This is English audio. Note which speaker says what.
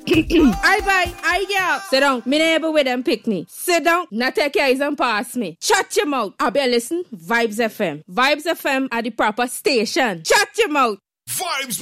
Speaker 1: I girl. Sit down. Me neighbor with them pick me. Sit down. Not take your eyes and pass me. Shut your mouth. I better listen. Vibes FM. Vibes FM are the proper station. Shut your mouth.
Speaker 2: Vibes